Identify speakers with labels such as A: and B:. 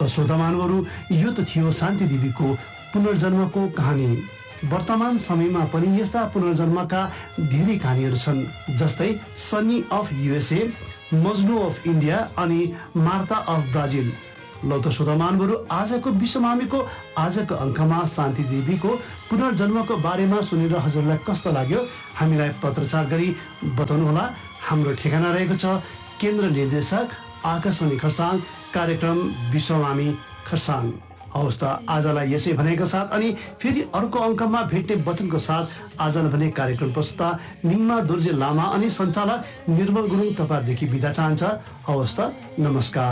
A: त श्रोता महानुभावहरू, यो त थियो शान्ति देवीको पुनर्जन्मको कहानी। वर्तमान समयमा पनि यस्ता पुनर्जन्मका धेरै कहानीहरू छन्, जस्तै Sunny of USA, Majnu of India अनि मार्ता अफ ब्राजिल। लौ त श्रोता महानुभावहरू, आजको विश्वमामीको आजको अङ्कमा शान्ति देवीको पुनर्जन्मको बारेमा सुनेर हजुरलाई कस्तो लाग्यो हामीलाई पत्रचार गरी बताउनुहोला। हाम्रो ठेगाना रहेको छ केन्द्र निर्देशक आकाशवाणी खरसाङ, कार्यक्रम विश्वमामी खरसाङ। हवस् त आजलाई यसै भनेको साथ अनि फेरि अर्को अङ्कमा भेट्ने वचनको साथ आजलाई भने कार्यक्रम प्रस्तुता निम्मा दुर्जे लामा अनि सञ्चालक निर्मल गुरुङ तपाईँदेखि बिदा चाहन्छ। हवस् त, नमस्कार।